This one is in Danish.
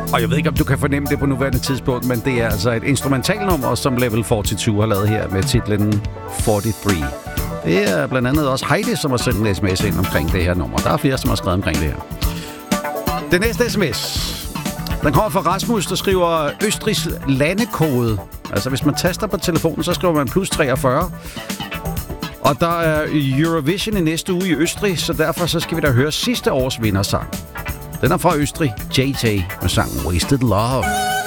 Og jeg ved ikke, om du kan fornemme det på nuværende tidspunkt, men det er altså et instrumentalnummer, som Level 42 har lavet her med titlen 43. Det er blandt andet også Heidi, som har sendt en sms ind omkring det her nummer. Der er flere, som har skrevet omkring det her. Den næste sms, den kommer fra Rasmus, der skriver Østrigs landekode. Altså, hvis man taster på telefonen, så skriver man plus 43. Og der er Eurovision i næste uge i Østrig, så derfor så skal vi da høre sidste års vindersang. Den er fra Østrig, JJ, med sangen Wasted Love.